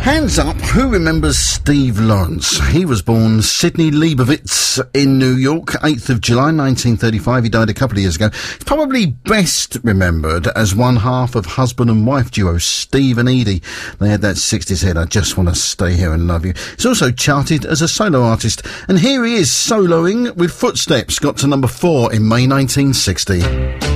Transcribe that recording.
Hands up, who remembers Steve Lawrence? He was born Sidney Leibovitz in New York, 8th of July 1935. He died a couple of years ago. He's probably best remembered as one half of husband and wife duo Steve and Edie. They had that 60s hit, I Just Want to Stay Here and Love You. He's also charted as a solo artist, and here he is soloing with Footsteps, got to number 4 in May 1960.